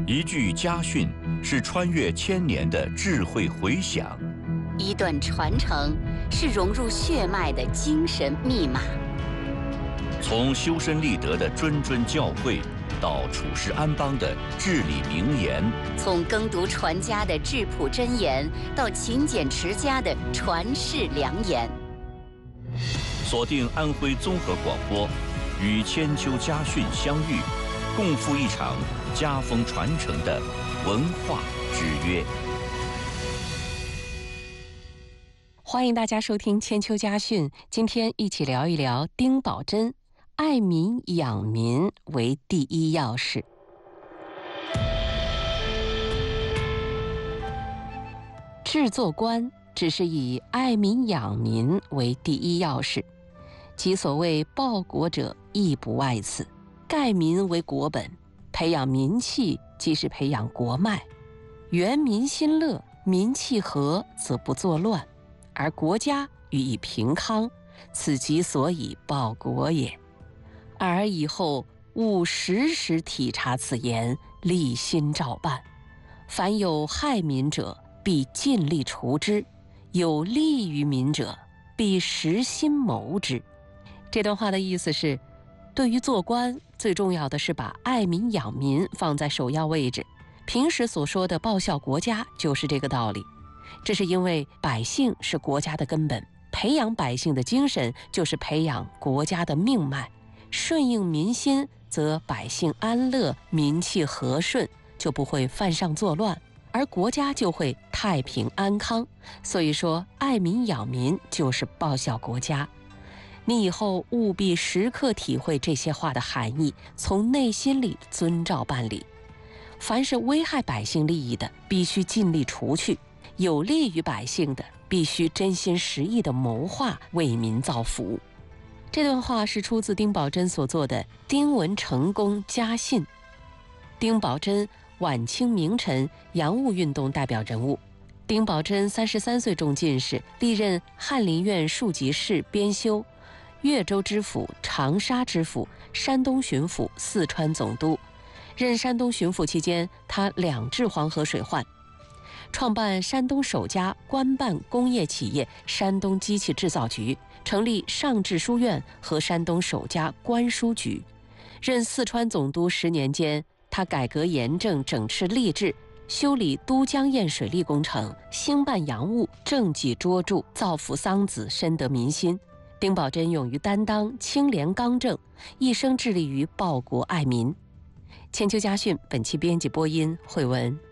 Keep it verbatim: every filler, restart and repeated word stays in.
一句家训是穿越千年的智慧回响， 一段传承是融入血脉的精神密码。 从修身立德的谆谆教诲，到处世安邦的至理名言； 从耕读传家的质朴箴言，到勤俭持家的传世良言。 锁定安徽综合广播，与千秋家训相遇，共赴一场家风传承的文化之约。 欢迎大家收听千秋家训，今天一起聊一聊丁宝桢，爱民养民为第一要事。制作官只是以爱民养民为第一要事，其所谓报国者亦不外此，盖民为国本，培养民气即是培养国脉，原民心乐，民气和，则不作乱，而国家予以平康，此其所以报国也。而以后务时时体察此言，立心照办，凡有害民者，必尽力除之；有利于民者，必实心谋之。这段话的意思是，对于做官，最重要的是把爱民养民放在首要位置。平时所说的报效国家，就是这个道理。这是因为百姓是国家的根本，培养百姓的精神，就是培养国家的命脉。顺应民心，则百姓安乐，民气和顺，就不会犯上作乱，而国家就会太平安康。所以说，爱民养民就是报效国家。你以后务必时刻体会这些话的含义，从内心里遵照办理。凡是危害百姓利益的，必须尽力除去；有利于百姓的，必须真心实意的谋划，为民造福。这段话是出自丁宝桢所作的《丁文成公家信》。丁宝桢，晚清名臣，洋务运动代表人物。丁宝桢三十三岁中进士，历任翰林院庶吉士、编修、越州知府、长沙知府、山东巡抚、四川总督。任山东巡抚期间，他两治黄河水患，创办山东首家官办工业企业山东机器制造局，成立上智书院和山东首家官书局。任四川总督十年间，他改革严正，整治吏治，修理都江堰水利工程，兴办洋务，政绩卓著，造福桑梓，深得民心。丁宝桢勇于担当，清廉刚正，一生致力于报国爱民。千秋家训本期编辑播音慧文。